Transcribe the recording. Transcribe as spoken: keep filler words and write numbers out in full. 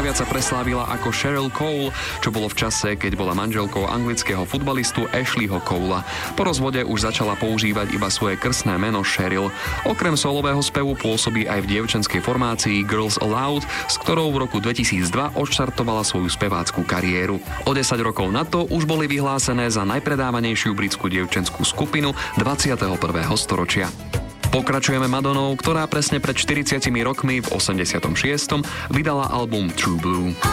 Najviac sa preslávila ako Cheryl Cole, čo bolo v čase, keď bola manželkou anglického futbalistu Ashleyho Cola. Po rozvode už začala používať iba svoje krstné meno Cheryl. Okrem solového spevu pôsobí aj v dievčenskej formácii Girls Aloud, s ktorou v roku dvetisícdva odštartovala svoju spevácku kariéru. O desať rokov na to už boli vyhlásené za najpredávanejšiu britskú dievčenskú skupinu dvadsiateho prvého storočia. Pokračujeme Madonou, ktorá presne pred štyridsiatimi rokmi v osemdesiatom šiestom vydala album True Blue.